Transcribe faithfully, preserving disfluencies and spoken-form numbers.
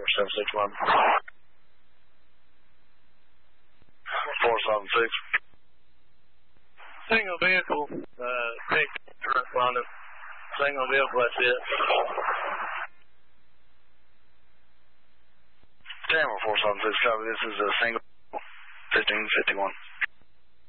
seven six one. four seven six. Single vehicle, uh, take respondent. Single vehicle, that's it. Tampa four seven six, copy. This is a single fifteen fifty-one.